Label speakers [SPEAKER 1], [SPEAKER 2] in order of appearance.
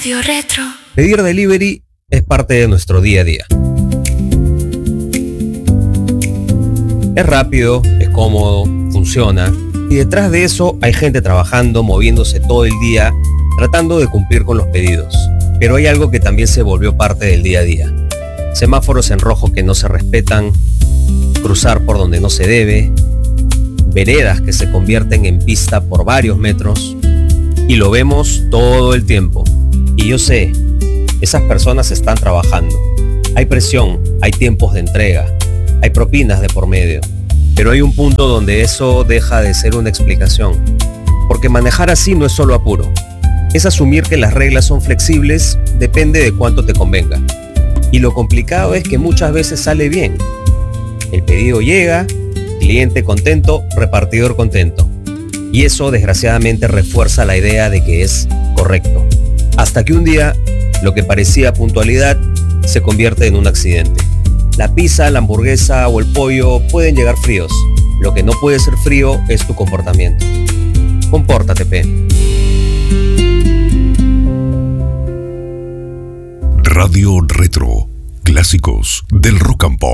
[SPEAKER 1] Radio Retro.
[SPEAKER 2] Pedir delivery es parte de nuestro día a día. Es rápido, es cómodo, funciona, y detrás de eso hay gente trabajando, moviéndose todo el día, tratando de cumplir con los pedidos. Pero hay algo que también se volvió parte del día a día. Semáforos en rojo que no se respetan, cruzar por donde no se debe, veredas que se convierten en pista por varios metros, y lo vemos todo el tiempo. Y yo sé, esas personas están trabajando. Hay presión, hay tiempos de entrega, hay propinas de por medio. Pero hay un punto donde eso deja de ser una explicación. Porque manejar así no es solo apuro. Es asumir que las reglas son flexibles, depende de cuánto te convenga. Y lo complicado es que muchas veces sale bien. El pedido llega, cliente contento, repartidor contento. Y eso desgraciadamente refuerza la idea de que es correcto. Hasta que un día, lo que parecía puntualidad se convierte en un accidente. La pizza, la hamburguesa o el pollo pueden llegar fríos. Lo que no puede ser frío es tu comportamiento. Compórtate, P.
[SPEAKER 3] Radio Retro. Clásicos del rock and pop.